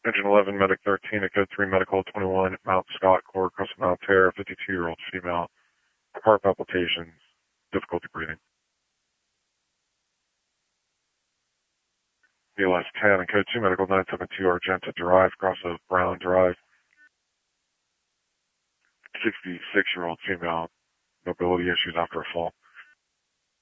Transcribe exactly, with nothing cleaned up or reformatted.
Engine eleven, Medic thirteen, at code three, Medical twenty-one, Mount Scott, Core, Crescent Mount Terror, fifty-two-year-old female, heart palpitations, difficulty breathing. B L S ten, and code two, Medical nine seven two, Argenta Drive, cross of Brown Drive, sixty-six-year-old female, mobility issues after a fall.